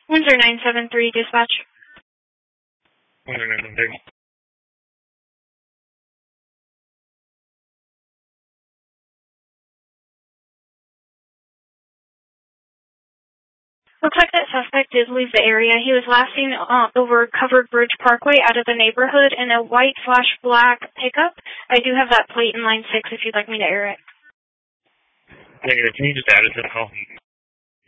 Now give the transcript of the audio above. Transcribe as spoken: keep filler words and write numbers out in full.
one zero nine seven three, dispatch. one zero nine seven three. Looks like that suspect did leave the area. He was last seen uh, over Covered Bridge Parkway out of the neighborhood in a white slash black pickup. I do have that plate in line six if you'd like me to air it. Negative. Can you just add it to the call?